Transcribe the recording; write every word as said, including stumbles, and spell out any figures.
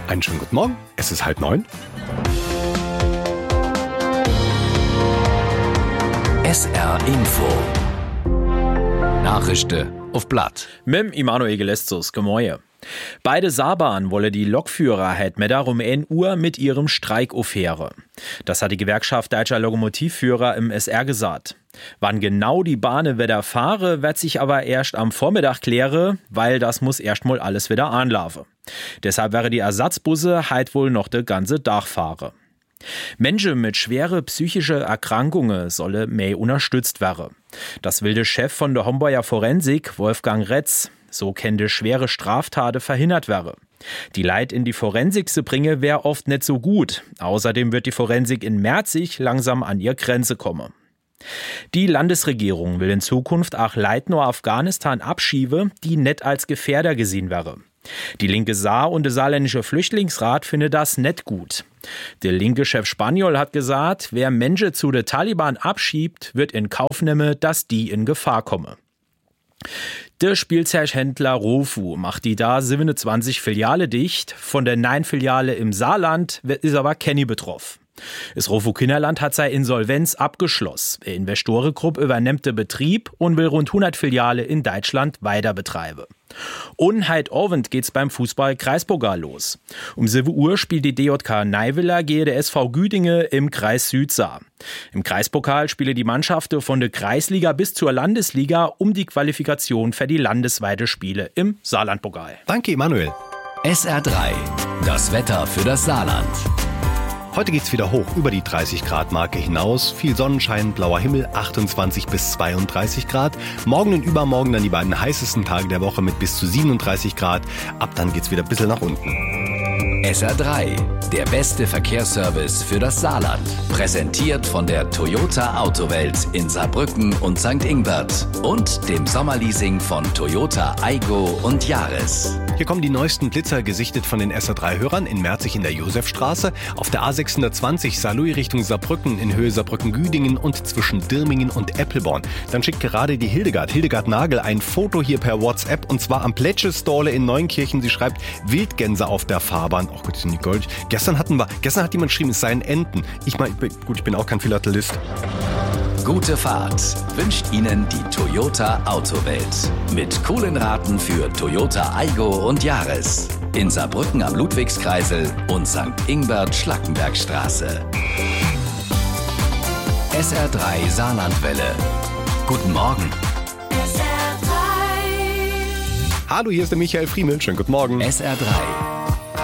Einen schönen guten Morgen, es ist halb neun. S R Info. Nachrichten auf Blatt. Mit Immanuel Gelestos, Gemäue. Beide Saarbahn wolle die Lokführer halt mit darum ein Uhr mit ihrem Streik aufhören. Das hat die Gewerkschaft Deutscher Lokomotivführer im S R gesagt. Wann genau die Bahnen wieder fahren, wird sich aber erst am Vormittag klären, weil das muss erstmal alles wieder anlaufen. Deshalb wäre die Ersatzbusse halt wohl noch den ganze Tag fahren. Menschen mit schweren psychischen Erkrankungen sollen mehr unterstützt werden. Das will der Chef von der Homburger Forensik, Wolfgang Retz. So können schwere Straftaten verhindert werden. Die Leid in die Forensik zu bringen, wäre oft nicht so gut. Außerdem wird die Forensik in Merzig langsam an ihre Grenze kommen. Die Landesregierung will in Zukunft auch Leid nur Afghanistan abschieben, die nicht als Gefährder gesehen wäre. Die linke Saar und der saarländische Flüchtlingsrat finden das nicht gut. Der linke Chef Spaniol hat gesagt, wer Menschen zu den Taliban abschiebt, wird in Kauf nehmen, dass die in Gefahr kommen. Der Spielzeughändler Rofu macht die da siebenundzwanzig Filiale dicht. Von der neun Filiale im Saarland ist aber Kenny betroffen. Das Rofu Kinderland hat seine Insolvenz abgeschlossen. Die Investorengruppe übernimmt den Betrieb und will rund hundert Filiale in Deutschland weiter betreiben. Und heute Abend geht's beim Fußball-Kreispokal los. Um sieben Uhr spielt die D J K Neiwiller gegen der S V Güdinge im Kreis Südsaar. Im Kreispokal spielen die Mannschaften von der Kreisliga bis zur Landesliga um die Qualifikation für die landesweite Spiele im Saarlandpokal. Danke, Emanuel. S R drei. Das Wetter für das Saarland. Heute geht's wieder hoch, über die dreißig Grad Marke hinaus. Viel Sonnenschein, blauer Himmel, achtundzwanzig bis zweiunddreißig Grad. Morgen und übermorgen dann die beiden heißesten Tage der Woche mit bis zu siebenunddreißig Grad. Ab dann geht's wieder ein bisschen nach unten. S R drei, der beste Verkehrsservice für das Saarland. Präsentiert von der Toyota Autowelt in Saarbrücken und Sankt Ingbert und dem Sommerleasing von Toyota Aygo und Yaris. Hier kommen die neuesten Blitzer, gesichtet von den S R drei Hörern in Merzig in der Josefstraße, auf der A sechshundertzwanzig Saarlouis Richtung Saarbrücken in Höhe Saarbrücken-Güdingen und zwischen Dirmingen und Eppelborn. Dann schickt gerade die Hildegard, Hildegard Nagel, ein Foto hier per WhatsApp und zwar am Plätschestorle in Neunkirchen. Sie schreibt, Wildgänse auf der Fahrbahn. Oh Gott, sind die goldig. Gestern hatten wir, gestern hat jemand geschrieben, es seien Enten. Ich meine, gut, ich bin auch kein Philatelist. Gute Fahrt wünscht Ihnen die Toyota Autowelt. Mit coolen Raten für Toyota Aygo und Yaris. In Saarbrücken am Ludwigskreisel und Sankt Ingbert-Schlackenbergstraße. S R drei Saarlandwelle. Guten Morgen. Hallo, hier ist der Michael Friemel. Schönen guten Morgen. S R drei.